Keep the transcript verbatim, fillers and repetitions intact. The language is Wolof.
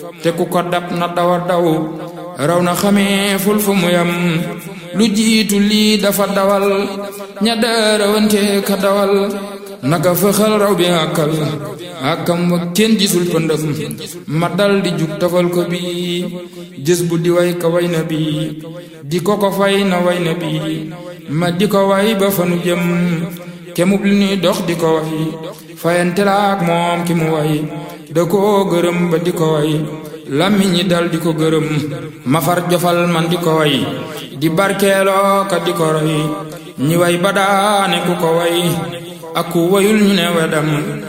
te ku ko dab na dawa daw raw na xamee ful fu mu yam lu jiitu lii dafa dawal ña daarawante ka dawal naka fëxal raw bi àkkal àkkam wa kenn gisul pëndëm ma dal di jug tafal ko bi jës bu di way ka way na bi di ko ko fay na way na bi ma di ko way ba fanu jëm kemub li ñuy dox di ko way fayante la ak moom ki mu way da koo gërëm ba di ko way làmmiñ ñi dal di ko gërëm ma far jofal man di ko way di barkeeloo ka di ko roy ñi way ba daane ku ko way ak ku wayul ñu ne wedam